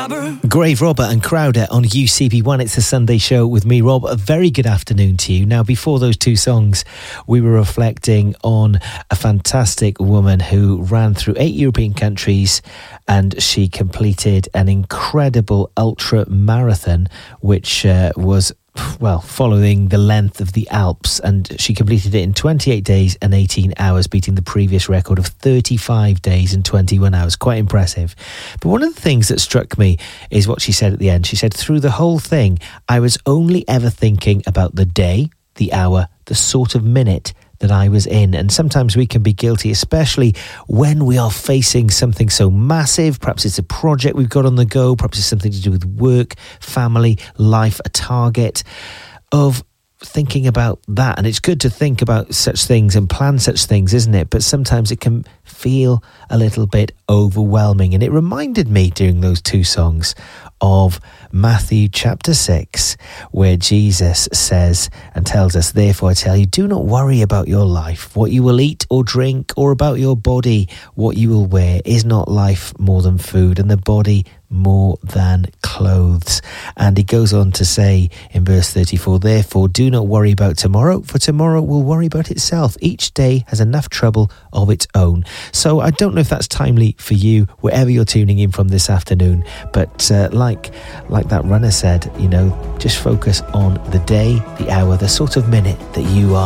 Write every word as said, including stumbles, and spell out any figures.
robber. Grave Robber and Crowder on U C B one. It's a Sunday show with me, Rob. A very good afternoon to you. Now, before those two songs, we were reflecting on a fantastic woman who ran through eight European countries, and she completed an incredible ultra marathon, which uh, was well, following the length of the Alps, and she completed it in twenty-eight days and eighteen hours, beating the previous record of thirty-five days and twenty-one hours. Quite impressive. But one of the things that struck me is what she said at the end. She said, through the whole thing, I was only ever thinking about the day, the hour, the sort of minute that I was in. And sometimes we can be guilty, especially when we are facing something so massive. Perhaps it's a project we've got on the go, perhaps it's something to do with work, family, life, a target, of thinking about that. And it's good to think about such things and plan such things, isn't it? But sometimes it can feel a little bit overwhelming. And it reminded me during those two songs of Matthew chapter six, where Jesus says and tells us, therefore I tell you, do not worry about your life, what you will eat or drink, or about your body, what you will wear. Is not life more than food, and the body more than clothes? And he goes on to say in verse thirty-four, therefore do not worry about tomorrow, for tomorrow will worry about itself. Each day has enough trouble of its own. So I don't know if that's timely for you, wherever you're tuning in from this afternoon, but uh, like like that runner said, you know, just focus on the day, the hour, the sort of minute that you are